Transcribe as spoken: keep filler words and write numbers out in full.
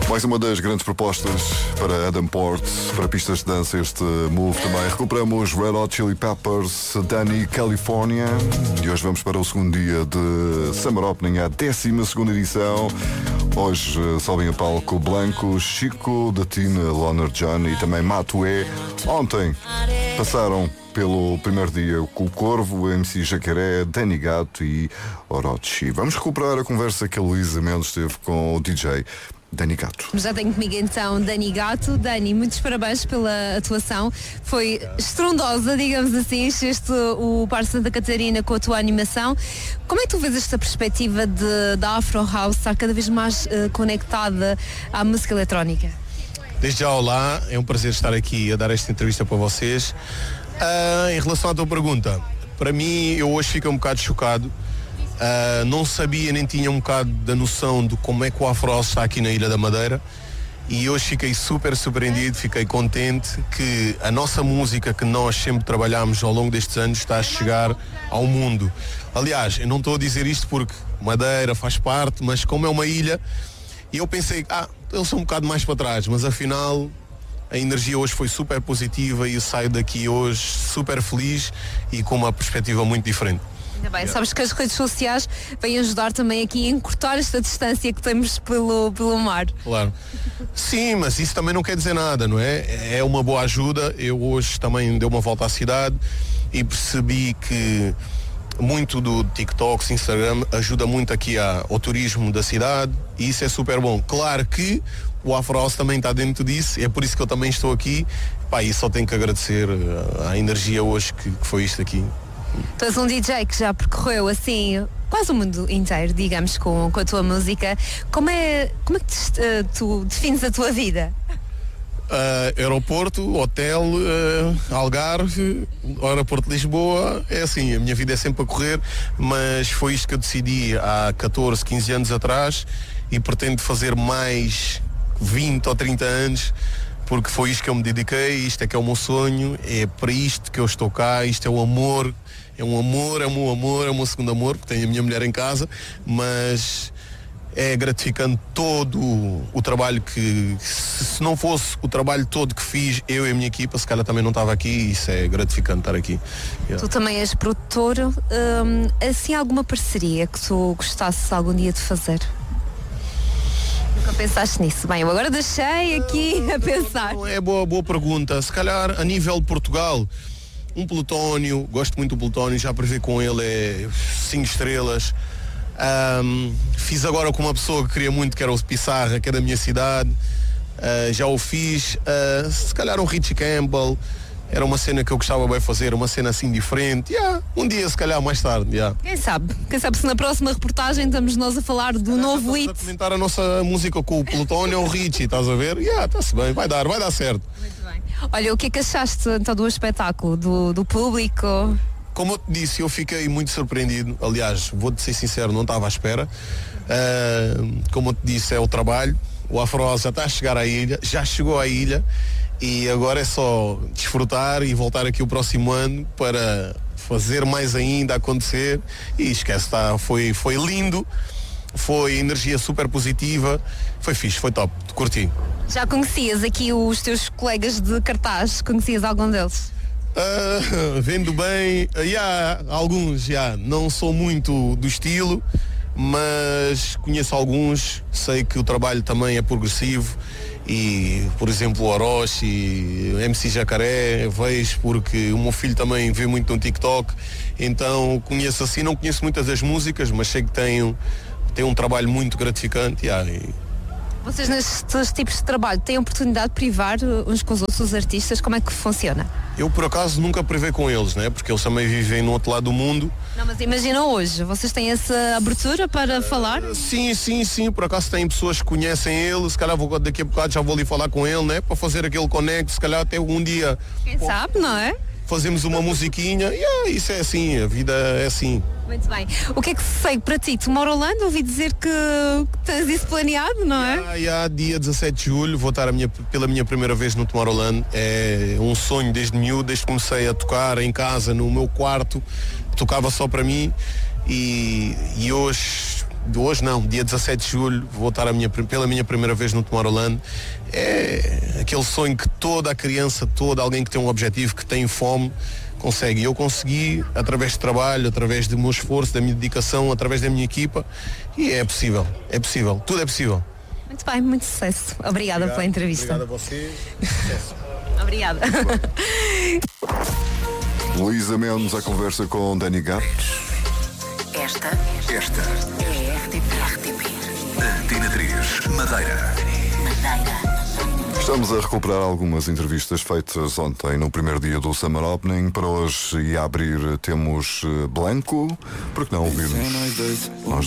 Mais uma das grandes propostas para Adam Port, para pistas de dança, este Move também. Recuperamos Red Hot Chili Peppers, Danny California. E hoje vamos para o segundo dia de Summer Opening, a décima segunda edição. Hoje sobem a palco Blanco, Chico, Datina, Leonard John e também Matuê. Ontem passaram pelo primeiro dia com o Corvo, o M C Jacaré, Danny Gato e Orochi. Vamos recuperar a conversa que a Luísa Mendes teve com o D J Danny Gato. Já tenho comigo então Danny Gato. Danny, muitos parabéns pela atuação. Foi estrondosa, digamos assim. Encheste o Parque Santa Catarina com a tua animação. Como é que tu vês esta perspectiva de, da Afro House estar cada vez mais uh, conectada à música eletrónica? Desde já, olá. É um prazer estar aqui a dar esta entrevista para vocês. Uh, em relação à tua pergunta, para mim, eu hoje fico um bocado chocado. Uh, não sabia nem tinha um bocado da noção de como é que o Afro House está aqui na Ilha da Madeira e hoje fiquei super surpreendido, fiquei contente que a nossa música que nós sempre trabalhamos ao longo destes anos está a chegar ao mundo. Aliás, eu não estou a dizer isto porque Madeira faz parte, mas como é uma ilha, e eu pensei, ah, eles são um bocado mais para trás, mas afinal a energia hoje foi super positiva e eu saio daqui hoje super feliz e com uma perspectiva muito diferente. Ainda bem, sabes que as redes sociais vêm ajudar também aqui a encurtar esta distância que temos pelo, pelo mar. Claro. Sim, mas isso também não quer dizer nada, não é? É uma boa ajuda. Eu hoje também dei uma volta à cidade e percebi que muito do TikTok, Instagram ajuda muito aqui a, ao turismo da cidade e isso é super bom. Claro que o Afro House também está dentro disso, é por isso que eu também estou aqui. Pá, e só tenho que agradecer a, a energia hoje que, que foi isto aqui. Tu és um D J que já percorreu assim quase o mundo inteiro, digamos, com, com a tua música. Como é, como é que te, uh, tu defines a tua vida? Uh, aeroporto, hotel, uh, Algarve, aeroporto de Lisboa, é assim, a minha vida é sempre a correr, mas foi isto que eu decidi há catorze, quinze anos atrás e pretendo fazer mais vinte ou trinta anos, porque foi isto que eu me dediquei, isto é que é o meu sonho, é para isto que eu estou cá, isto é o amor, é um amor, é o meu amor, é o meu segundo amor, porque tenho a minha mulher em casa, mas é gratificante todo o trabalho que, se não fosse o trabalho todo que fiz, eu e a minha equipa, se calhar também não estava aqui, e isso é gratificante estar aqui. Yeah. Tu também és produtor, hum, assim alguma parceria que tu gostasses algum dia de fazer? Nunca pensaste nisso? Bem, eu agora deixei aqui a pensar. É boa, boa pergunta. Se calhar a nível de Portugal, um Plutónio, gosto muito do Plutónio, já prevê com ele é cinco estrelas. Um, fiz agora com uma pessoa que queria muito, que era o Pissarra, que é da minha cidade. Uh, já o fiz. Uh, se calhar um Richie Campbell. Era uma cena que eu gostava bem de fazer, uma cena assim diferente. Yeah, um dia, se calhar, mais tarde. Yeah. Quem sabe? Quem sabe se na próxima reportagem estamos nós a falar do novo hit. A comentar a nossa música com o Plutónio ou o Richie, estás a ver? Yeah, está-se bem, vai dar, vai dar certo. Muito bem. Olha, o que é que achaste então do espetáculo, do, do público? Como eu te disse, eu fiquei muito surpreendido. Aliás, vou-te ser sincero, não estava à espera. Uh, como eu te disse, é o trabalho. O Afro House já está a chegar à ilha, já chegou à ilha. E agora é só desfrutar e voltar aqui o próximo ano para fazer mais ainda acontecer. E esquece, tá, foi, foi lindo, foi energia super positiva, foi fixe, foi top, curti. Já conhecias aqui os teus colegas de cartaz? Conhecias algum deles? Uh, vendo bem, uh, yeah, alguns já, yeah, não sou muito do estilo, mas conheço alguns, sei que o trabalho também é progressivo. E, por exemplo, o Orochi, o M C Jacaré, vejo porque o meu filho também vê muito no TikTok, então conheço assim, não conheço muitas das músicas, mas sei que tem, tem um trabalho muito gratificante. Yeah, e... Vocês nestes tipos de trabalho têm a oportunidade de privar uns com os outros, os artistas, como é que funciona? Eu, por acaso, nunca privei com eles, né? Porque eles também vivem no outro lado do mundo. Não, mas imagina hoje, vocês têm essa abertura para uh, falar? Sim, sim, sim, por acaso tem pessoas que conhecem ele, se calhar vou, daqui a bocado já vou ali falar com ele, né? Para fazer aquele conecto, se calhar até algum dia... Quem pô, sabe, não é? Fazemos uma musiquinha, e yeah, isso é assim, a vida é assim. Muito bem. O que é que segue para ti? Tomorrowland, ouvi dizer que tens isso planeado, não é? Yeah, yeah, dia dezassete de julho vou estar a minha, pela minha primeira vez no Tomorrowland. É um sonho desde miúdo, desde que comecei a tocar em casa, no meu quarto, tocava só para mim e, e hoje de hoje não, dia dezassete de julho, vou voltar a minha, pela minha primeira vez no Tomorrowland. É aquele sonho que toda a criança, todo alguém que tem um objetivo, que tem fome, consegue. Eu consegui através de trabalho, através do meu esforço, da minha dedicação, através da minha equipa, e é possível, é possível, tudo é possível. Muito bem, muito sucesso. Obrigada Obrigado, pela entrevista. Obrigado a você. Sucesso. Obrigada. Luísa Mendes, a conversa com Dani Gato. Esta, esta é a R T P. R T P. Antena três, Madeira. Madeira. Estamos a recuperar algumas entrevistas feitas ontem no primeiro dia do Summer Opening. Para hoje e a abrir temos Blanco. Por que não ouvirmos nós